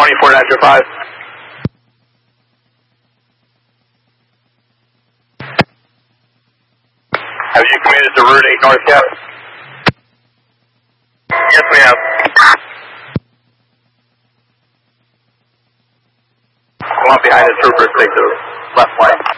24905. Have you committed to Route 8 North yet? Yes, we have. Come up behind the troopers, take the left line.